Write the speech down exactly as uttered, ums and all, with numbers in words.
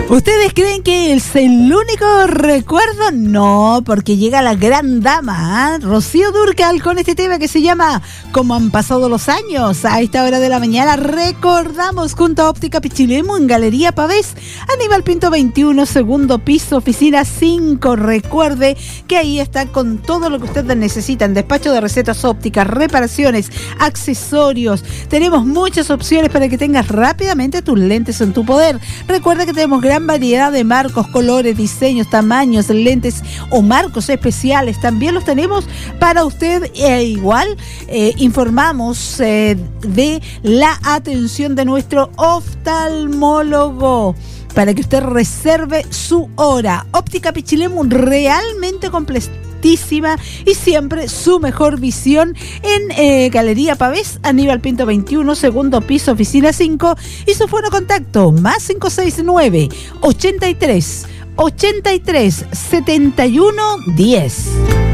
¿Ustedes creen que es el único recuerdo? No, porque llega la gran dama, ¿eh? Rocío Dúrcal, con este tema que se llama ¿Cómo han pasado los años? A esta hora de la mañana recordamos junto a Óptica Pichilemu en Galería Pavés, Aníbal Pinto veintiuno, segundo piso, oficina cinco. Recuerde que ahí están con todo lo que ustedes necesitan: despacho de recetas ópticas, reparaciones, accesorios. Tenemos muchas opciones para que tengas rápidamente tus lentes en tu poder. Recuerda que tenemos gran variedad de marcos, colores, diseños, tamaños, lentes o marcos especiales. También los tenemos para usted. E igual eh, informamos eh, de la atención de nuestro oftalmólogo para que usted reserve su hora. Óptica Pichilemu, realmente completísima y siempre su mejor visión en eh, Galería Pavés, Aníbal Pinto veintiuno, segundo piso, oficina cinco, y su fono contacto más cinco seis nueve, ochenta y tres, ochenta y tres, setenta y uno, diez.